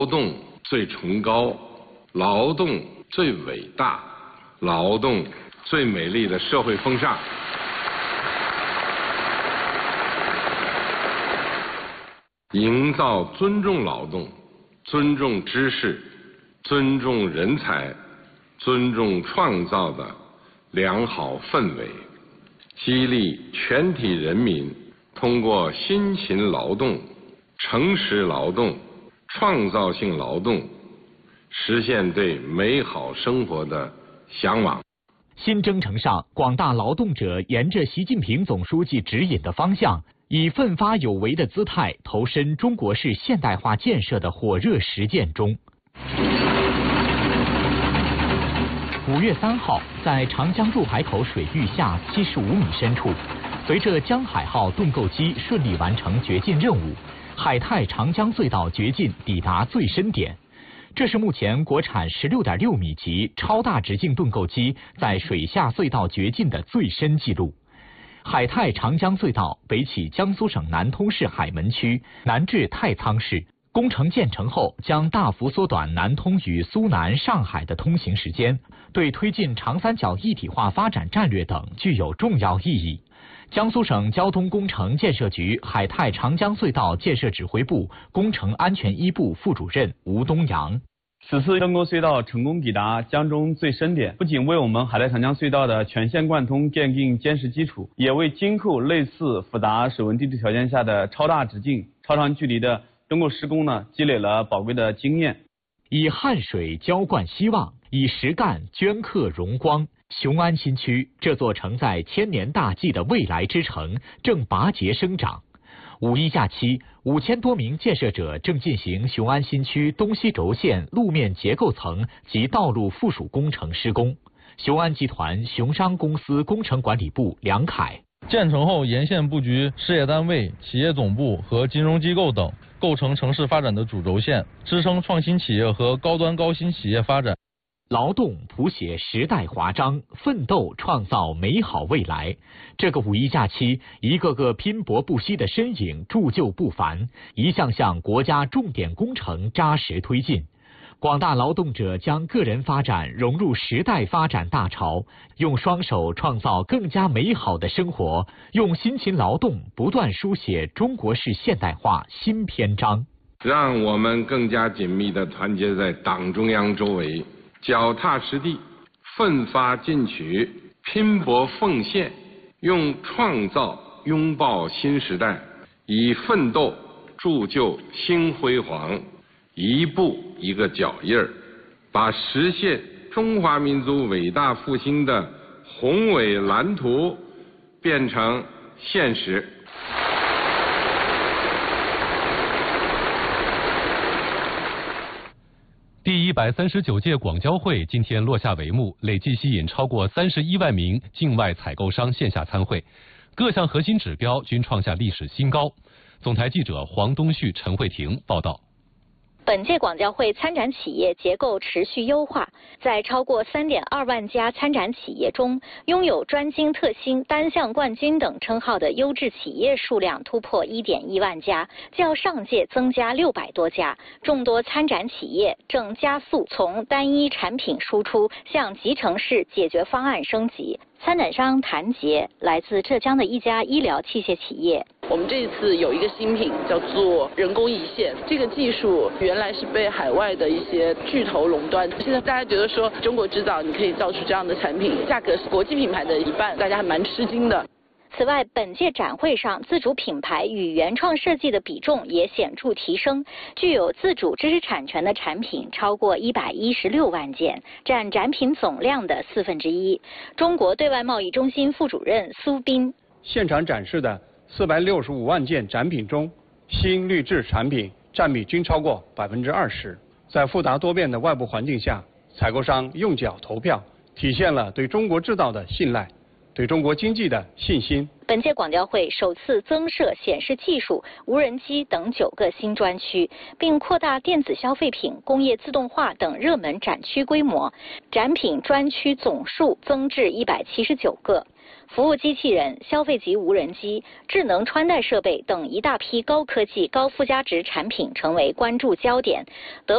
劳动最崇高，劳动最伟大，劳动最美丽的社会风尚。营造尊重劳动、尊重知识、尊重人才、尊重创造的良好氛围，激励全体人民通过辛勤劳动、诚实劳动、创造性劳动，实现对美好生活的向往。 新征程上，广大劳动者沿着习近平总书记指引的方向，以奋发有为的姿态投身中国式现代化建设的火热实践中。5月3号，在长江入海口水域下75米深处，随着江海号盾构机顺利完成掘进任务，海泰长江隧道掘进抵达最深点。这是目前国产16.6米级超大直径盾构机在水下隧道掘进的最深纪录。海泰长江隧道北起江苏省南通市海门区，南至太仓市。工程建成后，将大幅缩短南通与苏南、上海的通行时间，对推进长三角一体化发展战略等具有重要意义。江苏省交通工程建设局海泰长江隧道建设指挥部工程安全一部副主任吴东阳。 此次盾构隧道成功抵达江中最深点，不仅为我们海泰长江隧道的全线贯通奠定坚实基础，也为今后类似复杂水文地质条件下的超大直径、超长距离的盾构施工积累了宝贵的经验。 以汗水浇灌希望，以实干镌刻荣光。雄安新区这座承载千年大计的未来之城正拔节生长。5·1假期，5000多名建设者正进行雄安新区东西轴线路面结构层及道路附属工程施工。雄安集团雄商公司工程管理部梁凯： 建成后，沿线布局事业单位、企业总部和金融机构等，构成城市发展的主轴线，支撑创新企业和高端高新企业发展。 劳动谱写时代华章，奋斗创造美好未来。这个5·1假期，一个个拼搏不息的身影铸就不凡，一项项国家重点工程扎实推进。广大劳动者将个人发展融入时代发展大潮，用双手创造更加美好的生活，用辛勤劳动不断书写中国式现代化新篇章。 让我们更加紧密地团结在党中央周围，脚踏实地，奋发进取，拼搏奉献，用创造拥抱新时代，以奋斗铸就新辉煌，一步一个脚印儿，把实现中华民族伟大复兴的宏伟蓝图变成现实。 第139届广交会今天落下帷幕，累计吸引超过31万名境外采购商线下参会，各项核心指标均创下历史新高。总台记者黄东旭、陈慧婷报道。 本届广交会参展企业结构持续优化，在超过3.2万家参展企业中，拥有专精特新、单项冠军等称号的优质企业数量突破1.1万家，较上届增加600多家。众多参展企业正加速从单一产品输出向集成式解决方案升级。参展商谭杰来自浙江的一家医疗器械企业。 我们这一次有一个新品叫做人工胰腺，这个技术原来是被海外的一些巨头垄断，现在大家觉得说中国制造你可以造出这样的产品，价格是国际品牌的1半，大家还蛮吃惊的。 此外，本届展会上自主品牌与原创设计的比重也显著提升，具有自主知识产权的产品超过116万件，占展品总量的1/4。中国对外贸易中心副主任苏斌： 现场展示的465万件展品中，新绿质产品占比均超过20%。在复杂多变的外部环境下，采购商用脚投票，体现了对中国制造的信赖，对中国经济的信心。 本届广交会首次增设显示技术、无人机等9个新专区，并扩大电子消费品、工业自动化等热门展区规模，展品专区总数增至179个。服务机器人、消费级无人机、智能穿戴设备等一大批高科技、高附加值产品成为关注焦点。